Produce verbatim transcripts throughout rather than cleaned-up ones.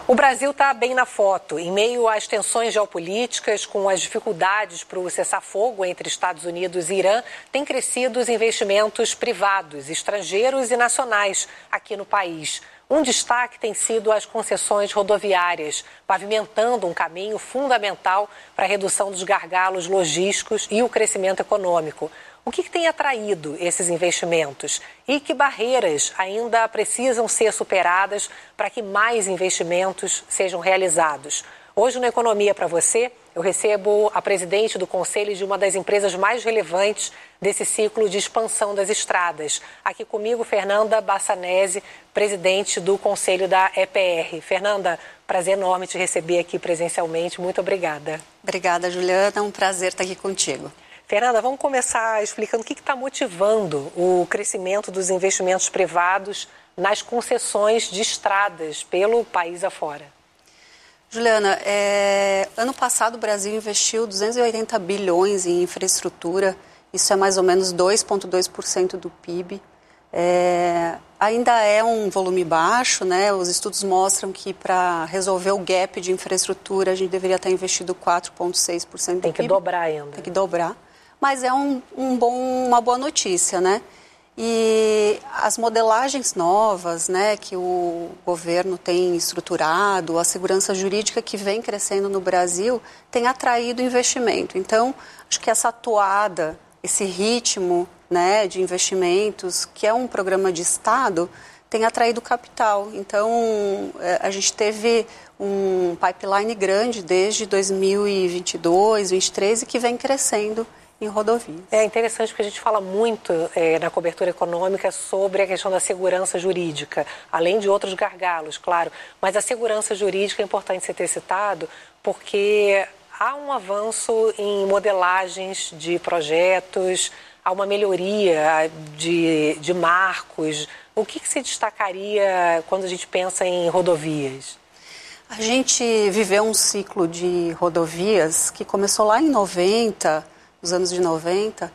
O Brasil está bem na foto. Em meio às tensões geopolíticas, com as dificuldades para o cessar-fogo entre Estados Unidos e Irã, têm crescido os investimentos privados, estrangeiros e nacionais aqui no país. Um destaque tem sido as concessões rodoviárias, pavimentando um caminho fundamental para a redução dos gargalos logísticos e o crescimento econômico. O que, que tem atraído esses investimentos? E que barreiras ainda precisam ser superadas para que mais investimentos sejam realizados? Hoje, no Economia para Você, eu recebo a presidente do conselho de uma das empresas mais relevantes desse ciclo de expansão das estradas. Aqui comigo, Fernanda Bassanese, presidente do conselho da E P R. Fernanda, prazer enorme te receber aqui presencialmente. Muito obrigada. Obrigada, Juliana. É um prazer estar aqui contigo. Fernanda, vamos começar explicando o que está motivando o crescimento dos investimentos privados nas concessões de estradas pelo país afora. Juliana, é... ano passado o Brasil investiu duzentos e oitenta bilhões em infraestrutura, isso é mais ou menos dois vírgula dois por cento do P I B. É... Ainda é um volume baixo, né? Os estudos mostram que para resolver o gap de infraestrutura a gente deveria estar investido quatro vírgula seis por cento do Tem que P I B. dobrar ainda. Tem que dobrar. Mas é um, um bom, uma boa notícia, né? E as modelagens novas, né, que o governo tem estruturado, a segurança jurídica que vem crescendo no Brasil, tem atraído investimento. Então, acho que essa atuada, esse ritmo, né, de investimentos, que é um programa de Estado, tem atraído capital. Então, a gente teve um pipeline grande desde dois mil e vinte e dois, dois mil e vinte e três, e que vem crescendo em rodovias. É interessante porque a gente fala muito é, na cobertura econômica sobre a questão da segurança jurídica, além de outros gargalos, claro, mas a segurança jurídica é importante você ter citado porque há um avanço em modelagens de projetos, há uma melhoria de, de marcos. O que, que se destacaria quando a gente pensa em rodovias? A gente viveu um ciclo de rodovias que começou lá em noventa, nos anos de noventa,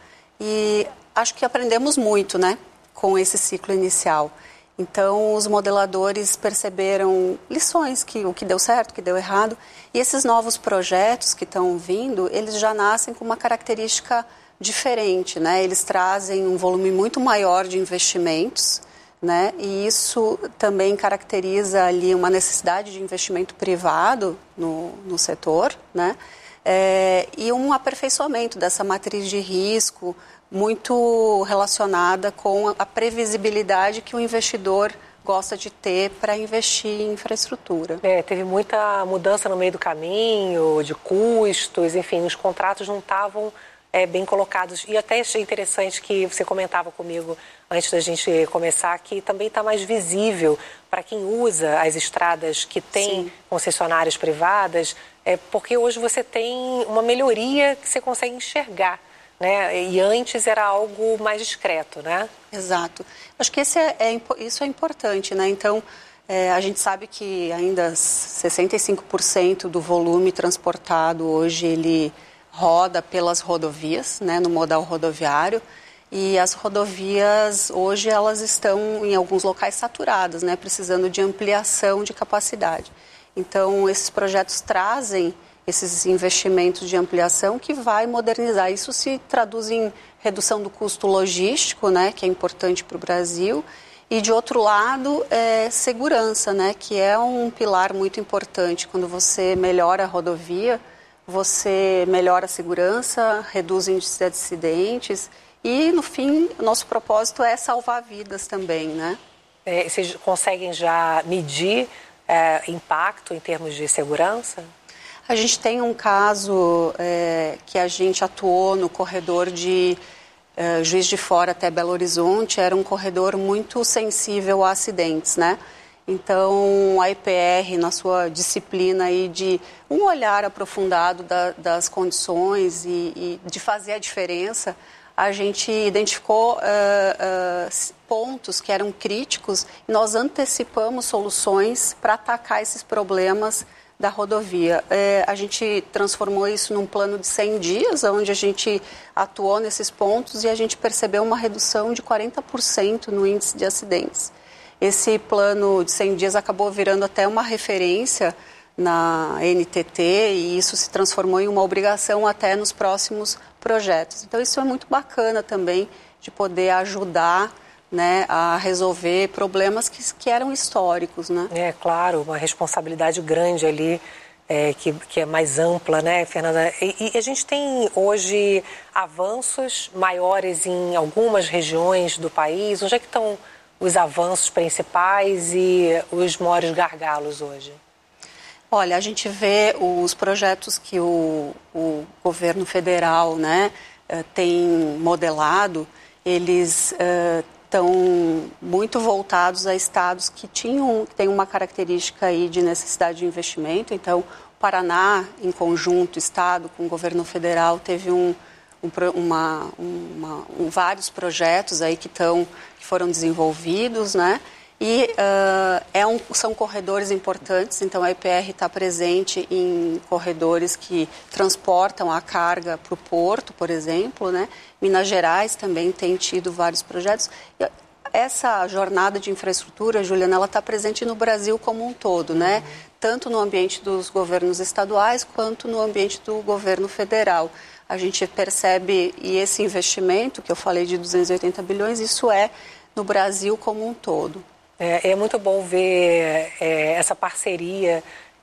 e acho que aprendemos muito, né, com esse ciclo inicial. Então, os modeladores perceberam lições, que o que deu certo, o que deu errado, e esses novos projetos que estão vindo, eles já nascem com uma característica diferente, né? Eles trazem um volume muito maior de investimentos, né? E isso também caracteriza ali uma necessidade de investimento privado no, no setor, né? É, e um aperfeiçoamento dessa matriz de risco muito relacionada com a previsibilidade que o investidor gosta de ter para investir em infraestrutura. É, teve muita mudança no meio do caminho, de custos, enfim, os contratos não estavam é, bem colocados. E até achei interessante que você comentava comigo antes da gente começar, que também está mais visível para quem usa as estradas que têm Sim. concessionárias privadas, é porque hoje você tem uma melhoria que você consegue enxergar, né? E antes era algo mais discreto, né? Exato. Acho que esse é, é, isso é importante, né? Então, é, a gente sabe que ainda sessenta e cinco por cento do volume transportado hoje ele roda pelas rodovias, né? No modal rodoviário. E as rodovias hoje elas estão em alguns locais saturadas, né? Precisando de ampliação de capacidade. Então, esses projetos trazem esses investimentos de ampliação que vai modernizar. Isso se traduz em redução do custo logístico, né, que é importante para o Brasil. E, de outro lado, é segurança, né, que é um pilar muito importante. Quando você melhora a rodovia, você melhora a segurança, reduz o índice de acidentes e, no fim, o nosso propósito é salvar vidas também, né? É, vocês conseguem já medir É, impacto em termos de segurança? A gente tem um caso é, que a gente atuou no corredor de é, Juiz de Fora até Belo Horizonte, era um corredor muito sensível a acidentes, né? Então, a E P R, na sua disciplina aí de um olhar aprofundado da, das condições e, e de fazer a diferença, a gente identificou uh, uh, pontos que eram críticos e nós antecipamos soluções para atacar esses problemas da rodovia. É, a gente transformou isso num plano de cem dias, onde a gente atuou nesses pontos e a gente percebeu uma redução de quarenta por cento no índice de acidentes. esse plano de cem dias acabou virando até uma referência na N T T e isso se transformou em uma obrigação até nos próximos projetos. Então isso é muito bacana também de poder ajudar, né, a resolver problemas que, que eram históricos, né? É, claro, uma responsabilidade grande ali, é, que, que é mais ampla, né, Fernanda? E, e a gente tem hoje avanços maiores em algumas regiões do país. Onde é que estão os avanços principais e os maiores gargalos hoje? Olha, a gente vê os projetos que o, o governo federal, né, tem modelado, eles estão uh, muito voltados a estados que tinham, que têm uma característica aí de necessidade de investimento. Então, o Paraná, em conjunto, estado com o governo federal, teve um, um, uma, uma, um, vários projetos aí que, tão, que foram desenvolvidos, né? E uh, é um, são corredores importantes, então a E P R está presente em corredores que transportam a carga para o porto, por exemplo, né? Minas Gerais também tem tido vários projetos. E essa jornada de infraestrutura, Juliana, ela está presente no Brasil como um todo, né? Uhum. Tanto no ambiente dos governos estaduais quanto no ambiente do governo federal. A gente percebe, e esse investimento que eu falei de duzentos e oitenta bilhões, isso é no Brasil como um todo. É, é muito bom ver é, essa parceria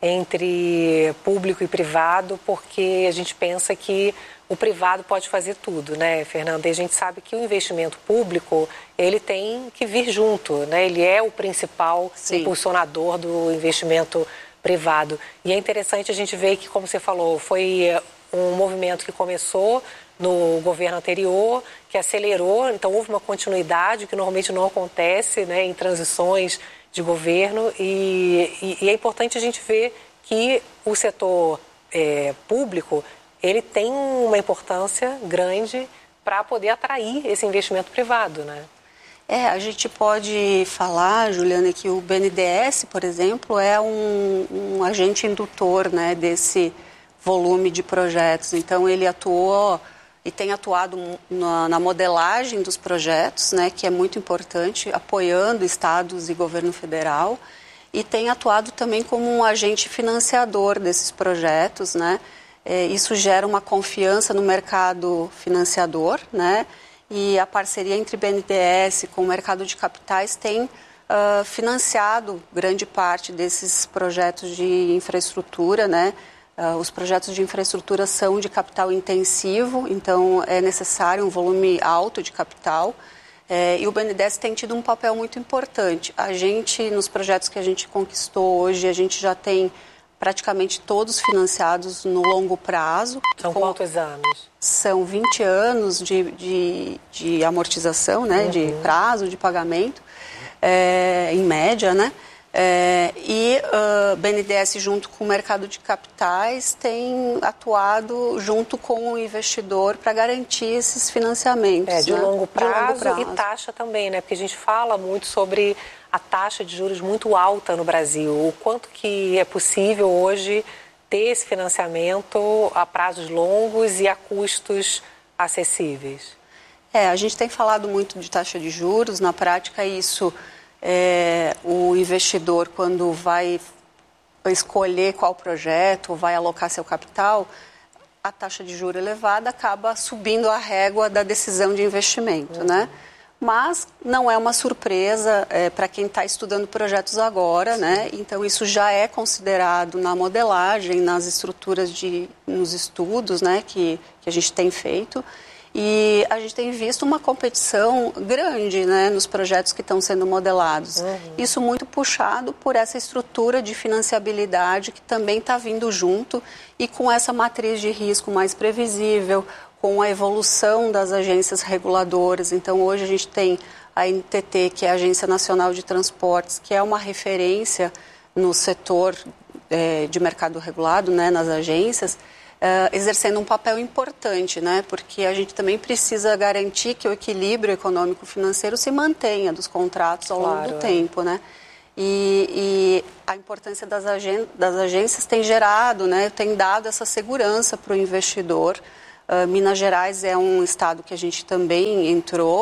entre público e privado, porque a gente pensa que o privado pode fazer tudo, né, Fernanda? E a gente sabe que o investimento público, ele tem que vir junto, né? Ele é o principal Sim. impulsionador do investimento privado. E é interessante a gente ver que, como você falou, foi um movimento que começou no governo anterior, que acelerou, então houve uma continuidade que normalmente não acontece, né, em transições de governo e, e, e é importante a gente ver que o setor é, público, ele tem uma importância grande para poder atrair esse investimento privado, né? É, a gente pode falar, Juliana, que o B N D E S, por exemplo, é um, um agente indutor, né, desse volume de projetos. Então ele atuou e tem atuado na, na modelagem dos projetos, né, que é muito importante, apoiando estados e governo federal, e tem atuado também como um agente financiador desses projetos, né? É, isso gera uma confiança no mercado financiador, né? E a parceria entre B N D E S com o mercado de capitais tem uh, financiado grande parte desses projetos de infraestrutura, né? Uh, os projetos de infraestrutura são de capital intensivo, então é necessário um volume alto de capital. É, e o B N D E S tem tido um papel muito importante. A gente, nos projetos que a gente conquistou hoje, a gente já tem praticamente todos financiados no longo prazo. São com, quantos anos? São vinte anos de, de, de amortização, né, uhum. de prazo de pagamento, é, em média, né? É, e o uh, B N D E S, junto com o mercado de capitais, tem atuado junto com o investidor para garantir esses financiamentos. É, de, né? longo prazo, de longo prazo e taxa também, né? Porque a gente fala muito sobre a taxa de juros muito alta no Brasil. O quanto que é possível hoje ter esse financiamento a prazos longos e a custos acessíveis? É, a gente tem falado muito de taxa de juros. Na prática, isso... É, o investidor, quando vai escolher qual projeto, vai alocar seu capital, a taxa de juros elevada acaba subindo a régua da decisão de investimento, uhum. né? Mas não é uma surpresa é, para quem está estudando projetos agora, né? Então isso já é considerado na modelagem, nas estruturas de, nos estudos, né, que, que a gente tem feito. E a gente tem visto uma competição grande, né, nos projetos que estão sendo modelados. Uhum. Isso muito puxado por essa estrutura de financiabilidade que também está vindo junto e com essa matriz de risco mais previsível, com a evolução das agências reguladoras. Então, hoje a gente tem a N T T, que é a Agência Nacional de Transportes, que é uma referência no setor é, de mercado regulado, né, nas agências, Uh, exercendo um papel importante, né? Porque a gente também precisa garantir que o equilíbrio econômico-financeiro se mantenha dos contratos ao claro, longo do é. tempo, né? E, e a importância das, agen das agências tem gerado, né? Tem dado essa segurança para o investidor. Uh, Minas Gerais é um estado que a gente também entrou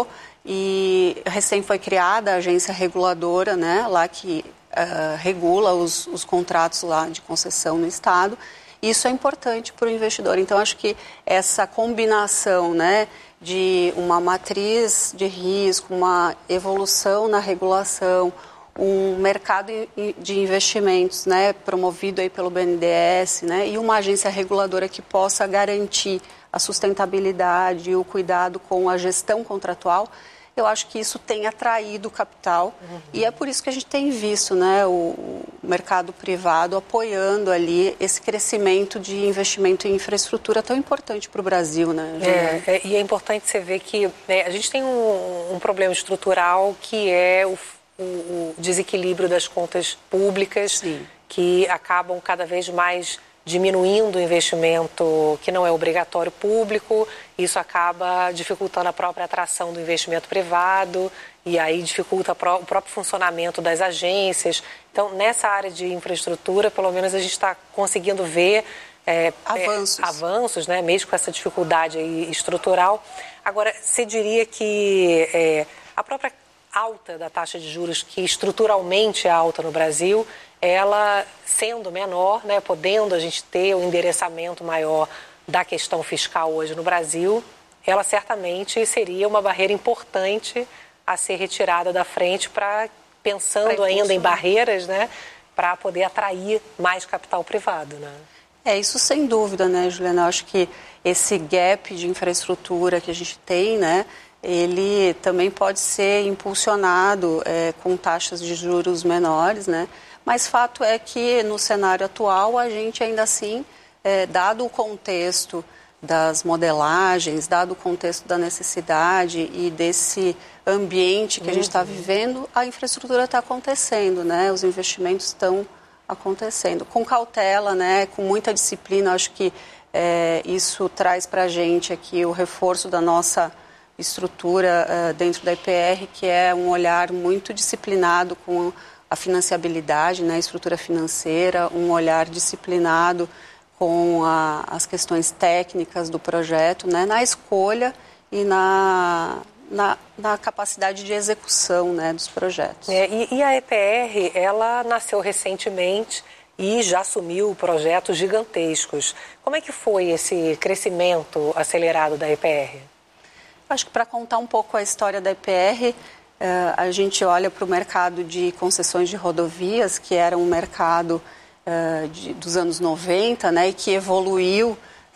e recém foi criada a agência reguladora, né, lá que uh, regula os, os contratos lá de concessão no Estado. Isso é importante para o investidor. Então, acho que essa combinação, né, de uma matriz de risco, uma evolução na regulação, um mercado de investimentos, né, promovido aí pelo B N D E S, né, e uma agência reguladora que possa garantir a sustentabilidade e o cuidado com a gestão contratual, eu acho que isso tem atraído capital. Uhum. E é por isso que a gente tem visto, né, o mercado privado apoiando ali esse crescimento de investimento em infraestrutura tão importante para o Brasil, né? É, é, e é importante você ver que, né, a gente tem um, um problema estrutural que é o, o, o desequilíbrio das contas públicas. Sim. Que acabam cada vez mais diminuindo o investimento que não é obrigatório público, isso acaba dificultando a própria atração do investimento privado e aí dificulta o próprio funcionamento das agências. Então, nessa área de infraestrutura, pelo menos a gente está conseguindo ver é, avanços, é, avanços, né, mesmo com essa dificuldade aí estrutural. Agora, você diria que é, a própria alta da taxa de juros, que estruturalmente é alta no Brasil, ela sendo menor, né, podendo a gente ter o um endereçamento maior da questão fiscal hoje no Brasil, ela certamente seria uma barreira importante a ser retirada da frente para, pensando pra ainda em barreiras, né, para poder atrair mais capital privado, né? É, isso sem dúvida, né, Juliana? Eu acho que esse gap de infraestrutura que a gente tem, né, ele também pode ser impulsionado é, com taxas de juros menores, né? Mas fato é que no cenário atual a gente ainda assim, é, dado o contexto das modelagens, dado o contexto da necessidade e desse ambiente que a gente está vivendo, a infraestrutura está acontecendo, né? Os investimentos estão acontecendo. Com cautela, né? Com muita disciplina, acho que é, isso traz para a gente aqui o reforço da nossa estrutura uh, dentro da I P R, que é um olhar muito disciplinado com a financiabilidade, né, a estrutura financeira, um olhar disciplinado com a, as questões técnicas do projeto, né, na escolha e na, na, na capacidade de execução, né, dos projetos. É, e, e a E P R, ela nasceu recentemente e já assumiu projetos gigantescos. Como é que foi esse crescimento acelerado da E P R? Acho que para contar um pouco a história da E P R, Uh, a gente olha para o mercado de concessões de rodovias, que era um mercado uh, de, dos anos noventa, né, e que evoluiu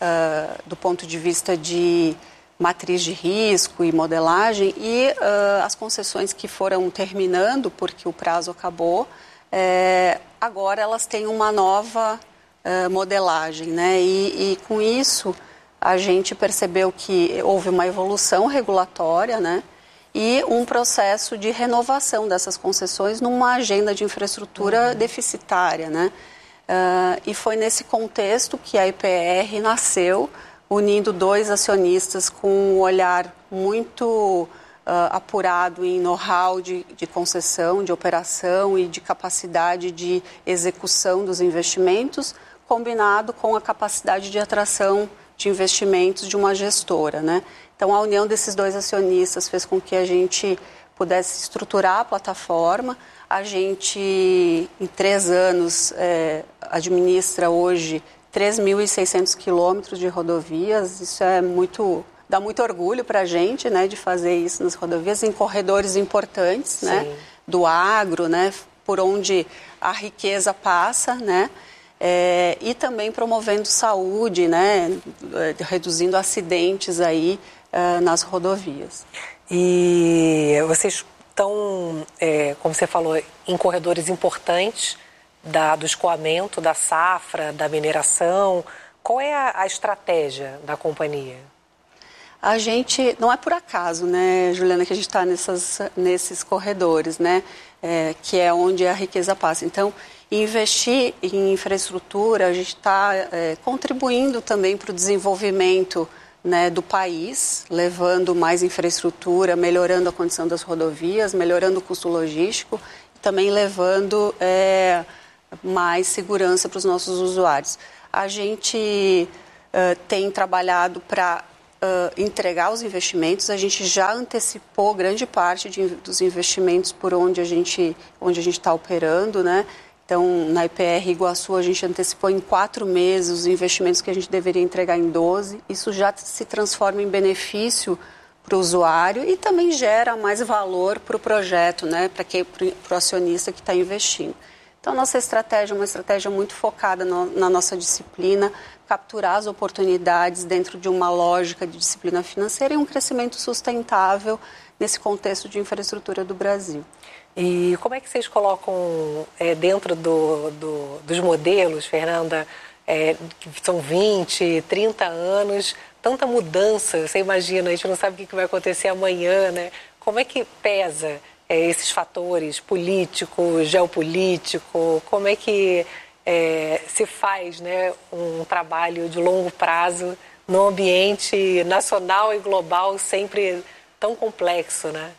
uh, do ponto de vista de matriz de risco e modelagem, e uh, as concessões que foram terminando, porque o prazo acabou, uh, agora elas têm uma nova uh, modelagem, né, e, e com isso a gente percebeu que houve uma evolução regulatória, né, e um processo de renovação dessas concessões numa agenda de infraestrutura uhum. deficitária, né? Uh, e foi nesse contexto que a I P R nasceu, unindo dois acionistas com um olhar muito uh, apurado em know-how de, de concessão, de operação e de capacidade de execução dos investimentos, combinado com a capacidade de atração de investimentos de uma gestora, né? Então, a união desses dois acionistas fez com que a gente pudesse estruturar a plataforma. A gente, em três anos, é, administra hoje três mil e seiscentos quilômetros de rodovias. Isso é muito, dá muito orgulho para a gente, né, de fazer isso nas rodovias, em corredores importantes, né, do agro, né, por onde a riqueza passa, né. É, e também promovendo saúde, né, reduzindo acidentes aí uh, nas rodovias. E vocês estão, é, como você falou, em corredores importantes da, do escoamento, da safra, da mineração. Qual é a, a estratégia da companhia? A gente, não é por acaso, né, Juliana, que a gente está nesses corredores, né, é, que é onde a riqueza passa. Então, investir em infraestrutura, a gente está é, contribuindo também para o desenvolvimento, né, do país, levando mais infraestrutura, melhorando a condição das rodovias, melhorando o custo logístico e também levando é, mais segurança para os nossos usuários. A gente é, tem trabalhado para uh, entregar os investimentos, a gente já antecipou grande parte de, dos investimentos por onde a gente onde a gente está operando, né? Então, na I P R Iguaçu, a gente antecipou em quatro meses os investimentos que a gente deveria entregar em doze. Isso já se transforma em benefício para o usuário e também gera mais valor para o projeto, né? Para o acionista que está investindo. Então, nossa estratégia é uma estratégia muito focada no, na nossa disciplina, capturar as oportunidades dentro de uma lógica de disciplina financeira e um crescimento sustentável nesse contexto de infraestrutura do Brasil. E como é que vocês colocam é, dentro do, do, dos modelos, Fernanda, é, que são vinte, trinta anos, tanta mudança, você imagina, a gente não sabe o que vai acontecer amanhã, né? Como é que pesa é, esses fatores políticos, geopolítico, como é que é, se faz, né, um trabalho de longo prazo num ambiente nacional e global sempre tão complexo, né?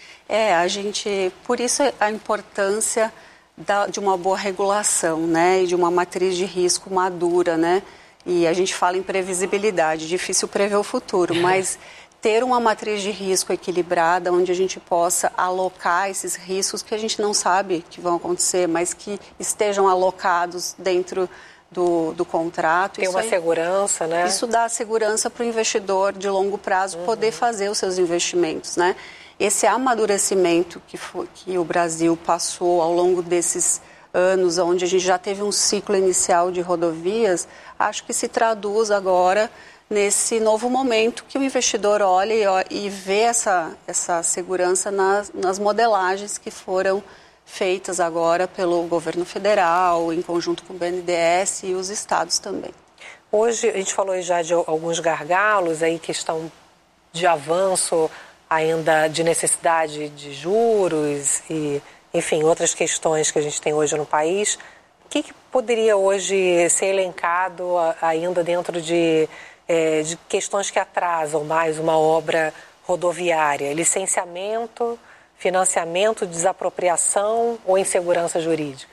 É, a gente, por isso a importância da, de uma boa regulação, né, e de uma matriz de risco madura, né, e a gente fala em previsibilidade, difícil prever o futuro, mas ter uma matriz de risco equilibrada, onde a gente possa alocar esses riscos que a gente não sabe que vão acontecer, mas que estejam alocados dentro do, do contrato. Tem uma aí, segurança, né? Isso dá segurança para o investidor de longo prazo uhum. poder fazer os seus investimentos, né? Esse amadurecimento que, foi, que o Brasil passou ao longo desses anos, onde a gente já teve um ciclo inicial de rodovias, acho que se traduz agora nesse novo momento que o investidor olha e, e vê essa, essa segurança nas, nas modelagens que foram feitas agora pelo governo federal, em conjunto com o B N D E S e os estados também. Hoje, a gente falou já de alguns gargalos, aí questão de avanço ainda de necessidade de juros e, enfim, outras questões que a gente tem hoje no país. O que, que poderia hoje ser elencado ainda dentro de, é, de questões que atrasam mais uma obra rodoviária? Licenciamento, financiamento, desapropriação ou insegurança jurídica?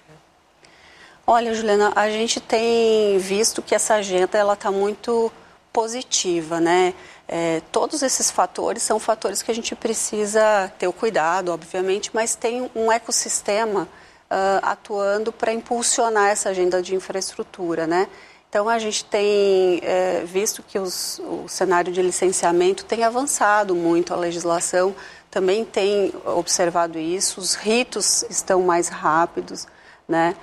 Olha, Juliana, a gente tem visto que essa agenda ela está muito positiva, né? É, todos esses fatores são fatores que a gente precisa ter o cuidado, obviamente, mas tem um ecossistema uh, atuando para impulsionar essa agenda de infraestrutura, né? Então, a gente tem é, visto que os, o cenário de licenciamento tem avançado muito, a legislação também tem observado isso, os ritos estão mais rápidos, né?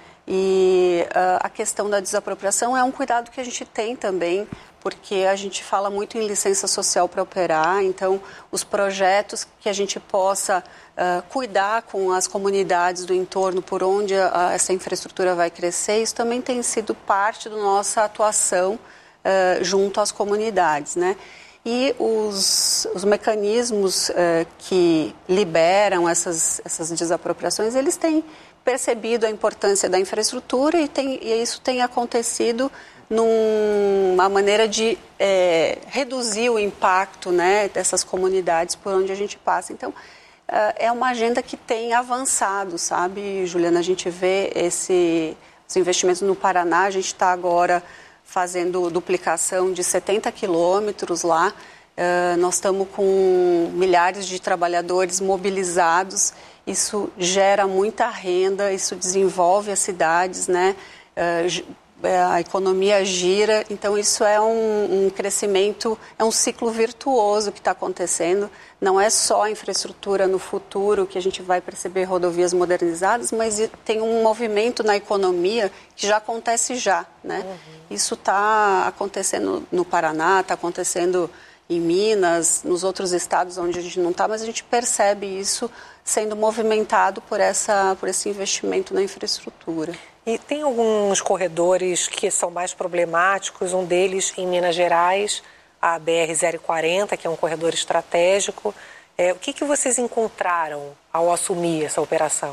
E uh, a questão da desapropriação é um cuidado que a gente tem também, porque a gente fala muito em licença social para operar, então os projetos que a gente possa uh, cuidar com as comunidades do entorno por onde a, a, essa infraestrutura vai crescer, isso também tem sido parte da nossa atuação uh, junto às comunidades, né? E os, os mecanismos uh, que liberam essas, essas desapropriações, eles têm percebido a importância da infraestrutura e, tem, e isso tem acontecido numa maneira de é, reduzir o impacto, né, dessas comunidades por onde a gente passa. Então, é uma agenda que tem avançado, sabe, Juliana? A gente vê esse, os investimentos no Paraná, a gente está agora fazendo duplicação de setenta quilômetros lá. Uh, nós estamos com milhares de trabalhadores mobilizados, isso gera muita renda, isso desenvolve as cidades, né? Uh, a economia gira, então isso é um, um crescimento, é um ciclo virtuoso que está acontecendo. Não é só a infraestrutura no futuro que a gente vai perceber rodovias modernizadas, mas tem um movimento na economia que já acontece já, né? Uhum. Isso está acontecendo no Paraná, está acontecendo em Minas, nos outros estados onde a gente não está, mas a gente percebe isso sendo movimentado por, essa, por esse investimento na infraestrutura. E tem alguns corredores que são mais problemáticos, um deles em Minas Gerais, a B R zero quarenta, que é um corredor estratégico. É, o que, que vocês encontraram ao assumir essa operação?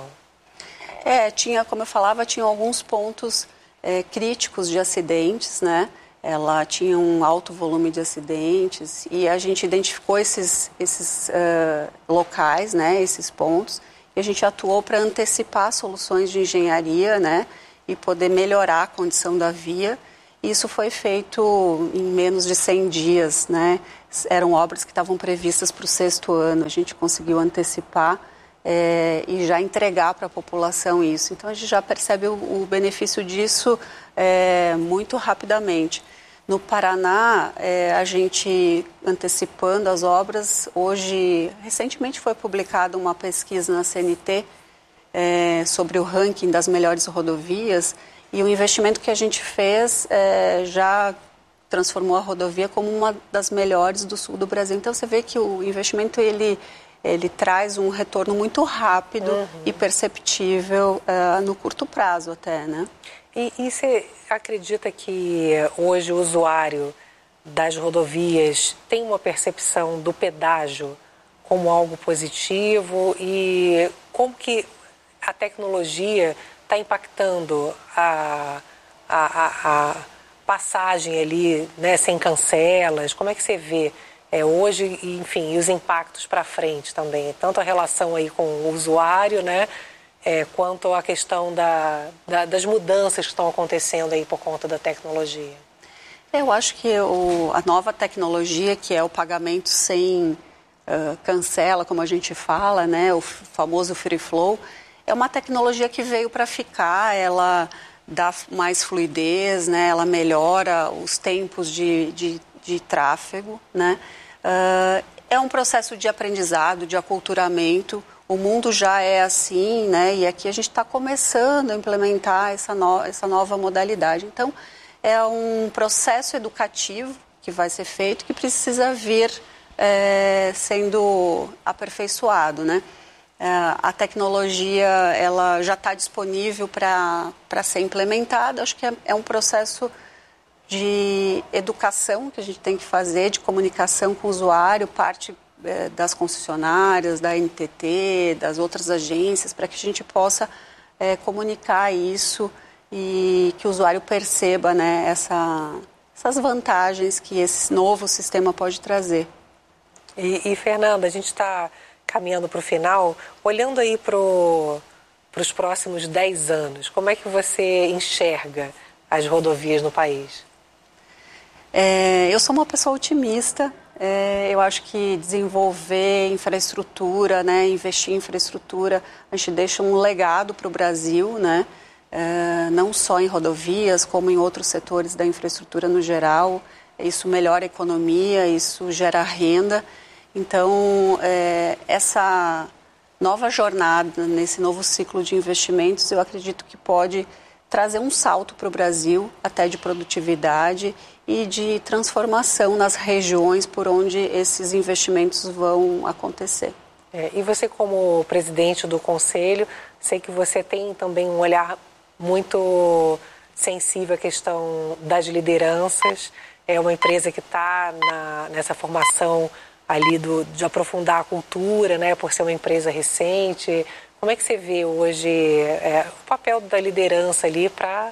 É, tinha, como eu falava, tinha alguns pontos é, críticos de acidentes, né? Ela tinha um alto volume de acidentes e a gente identificou esses, esses uh, locais, né, esses pontos, e a gente atuou para antecipar soluções de engenharia, né, e poder melhorar a condição da via Isso foi feito em menos de cem dias, né? Eram obras que estavam previstas para o sexto ano. A gente conseguiu antecipar é, e já entregar para a população isso. Então, a gente já percebe o, o benefício disso é, muito rapidamente. No Paraná, é, a gente antecipando as obras, hoje, recentemente foi publicada uma pesquisa na C N T é, sobre o ranking das melhores rodovias, e o investimento que a gente fez é, já transformou a rodovia como uma das melhores do sul do Brasil. Então, você vê que o investimento, ele, ele traz um retorno muito rápido uhum. e perceptível uh, no curto prazo até, né? E, e você acredita que hoje o usuário das rodovias tem uma percepção do pedágio como algo positivo? E como que a tecnologia está impactando a, a, a, a passagem ali, né, sem cancelas? Como é que você vê é, hoje, enfim, e os impactos para frente também? Tanto a relação aí com o usuário, né, é, quanto a questão da, da, das mudanças que estão acontecendo aí por conta da tecnologia. Eu acho que o, a nova tecnologia, que é o pagamento sem uh, cancela, como a gente fala, né, o famoso free flow, é uma tecnologia que veio para ficar. Ela dá mais fluidez, né? Ela melhora os tempos de, de, de tráfego, né? Uh, é um processo de aprendizado, de aculturamento. O mundo já é assim, né? E aqui a gente está começando a implementar essa, no, essa nova modalidade. Então, é um processo educativo que vai ser feito, que precisa vir é, sendo aperfeiçoado, né? A tecnologia, ela já está disponível para para ser implementada. Acho que é, é um processo de educação que a gente tem que fazer, de comunicação com o usuário, parte é, das concessionárias, da N T T, das outras agências, para que a gente possa é, comunicar isso e que o usuário perceba, né, essa, essas vantagens que esse novo sistema pode trazer. E, e Fernanda, a gente está caminhando para o final, olhando aí para os próximos dez anos, como é que você enxerga as rodovias no país? É, eu sou uma pessoa otimista. É, eu acho que desenvolver infraestrutura, né, investir em infraestrutura, a gente deixa um legado para o Brasil, né, é, não só em rodovias, como em outros setores da infraestrutura no geral. Isso melhora a economia, isso gera renda. Então, é, essa nova jornada, nesse novo ciclo de investimentos, eu acredito que pode trazer um salto para o Brasil, até de produtividade e de transformação nas regiões por onde esses investimentos vão acontecer. É, e você, como presidente do Conselho, sei que você tem também um olhar muito sensível à questão das lideranças. É uma empresa que está nessa formação ali do, de aprofundar a cultura, né, por ser uma empresa recente. Como é que você vê hoje é, o papel da liderança ali para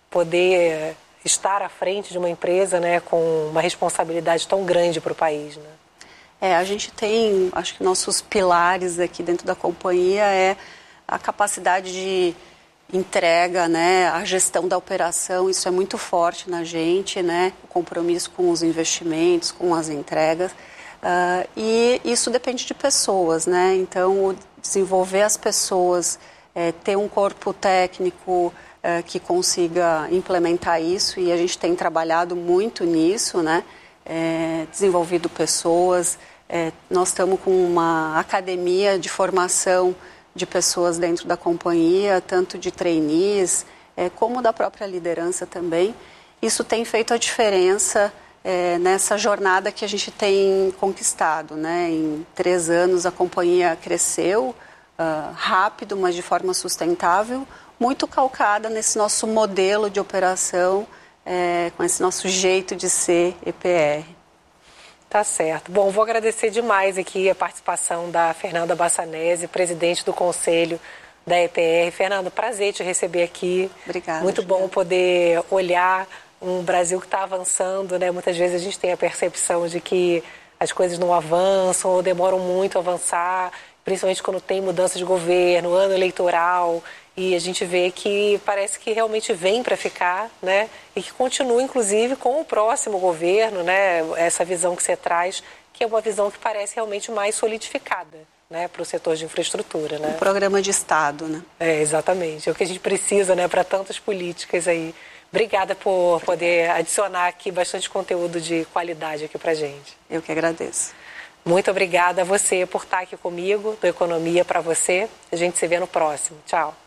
poder estar à frente de uma empresa, né, com uma responsabilidade tão grande para o país, né? É, a gente tem, acho que nossos pilares aqui dentro da companhia é a capacidade de entrega, né, a gestão da operação. Isso é muito forte na gente, né, o compromisso com os investimentos, com as entregas. Uh, e isso depende de pessoas, né? Então, desenvolver as pessoas, é, ter um corpo técnico é, que consiga implementar isso, e a gente tem trabalhado muito nisso, né? É, desenvolvido pessoas, é, nós estamos com uma academia de formação de pessoas dentro da companhia, tanto de trainees, é, como da própria liderança também. Isso tem feito a diferença É, nessa jornada que a gente tem conquistado, né? Em três anos a companhia cresceu uh, rápido, mas de forma sustentável, muito calcada nesse nosso modelo de operação, é, com esse nosso jeito de ser E P R. Tá certo. Bom, vou agradecer demais aqui a participação da Fernanda Bassanese, presidente do Conselho da E P R. Fernanda, prazer te receber aqui. Obrigada. Muito bom poder olhar um Brasil que está avançando, né? Muitas vezes a gente tem a percepção de que as coisas não avançam ou demoram muito a avançar, principalmente quando tem mudança de governo, ano eleitoral. E a gente vê que parece que realmente vem para ficar, né? E que continua, inclusive, com o próximo governo, né? Essa visão que você traz, que é uma visão que parece realmente mais solidificada, né? Para o setor de infraestrutura, né? Um programa de Estado, né? É, exatamente. É o que a gente precisa, né? Para tantas políticas aí. Obrigada por poder adicionar aqui bastante conteúdo de qualidade aqui para gente. Eu que agradeço. Muito obrigada a você por estar aqui comigo, do Economia para Você. A gente se vê no próximo. Tchau.